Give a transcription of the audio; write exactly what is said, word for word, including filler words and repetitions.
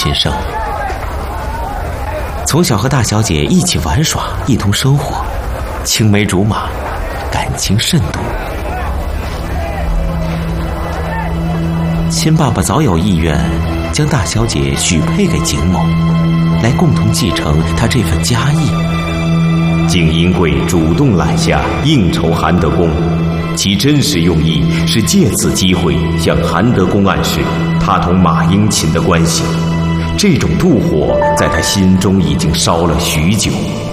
心生。从小和大小姐一起玩耍，一同生活，青梅竹马，感情甚笃。亲爸爸早有意愿将大小姐许配给景某，来共同继承他这份家业。 景英贵主动揽下应酬韩德公，其真实用意是借此机会向韩德公暗示他同马英勤的关系。这种妒火在他心中已经烧了许久。